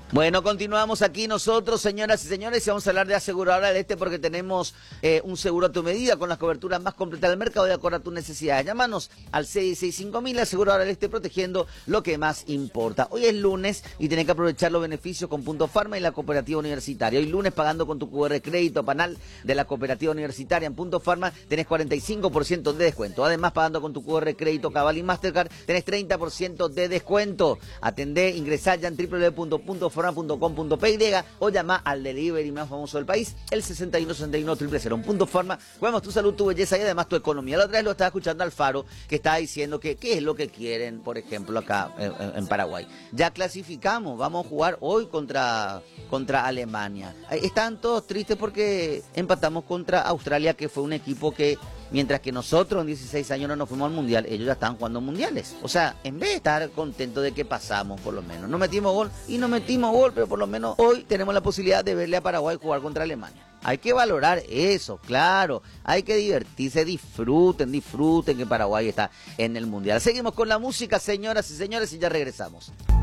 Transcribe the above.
Bueno, continuamos aquí nosotros, señoras y señores, y vamos a hablar de Aseguradora del Este porque tenemos un seguro a tu medida con las coberturas más completas del mercado de acuerdo a tus necesidades. Llámanos al 665.000, Aseguradora del Este, protegiendo lo que más importa. Hoy es lunes y tenés que aprovechar los beneficios con Punto Farma y la Cooperativa Universitaria. Hoy lunes, pagando con tu QR crédito panal de la Cooperativa Universitaria en Punto Farma, tenés 45% de descuento. Además, pagando con tu QR crédito Cabal y Mastercard, tenés 30% de descuento. Atendé, ingresá ya en www.puntofarma.com.py o llama al delivery más famoso del país, el 6161-000. Punto Farma, cuidamos tu salud, tu belleza y además tu economía. La otra vez lo estaba escuchando Alfaro, que estaba diciendo que qué es lo que quieren, por ejemplo, acá en Paraguay. Ya clasificamos, vamos a jugar hoy contra Alemania. Están todos tristes porque empatamos contra Australia, que fue un equipo que, mientras que nosotros en 16 años no nos fuimos al Mundial, ellos ya estaban jugando mundiales. O sea, en vez de estar contentos de que pasamos, por lo menos, no metimos gol, pero por lo menos hoy tenemos la posibilidad de verle a Paraguay jugar contra Alemania. Hay que valorar eso, claro. Hay que divertirse, disfruten que Paraguay está en el Mundial. Seguimos con la música, señoras y señores, y ya regresamos.